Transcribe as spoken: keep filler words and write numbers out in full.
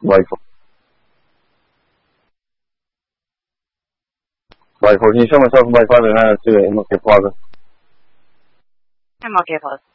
Vai for. Vai for. Can you show myself in by five and nine to M L K Plaza? M L K Plaza.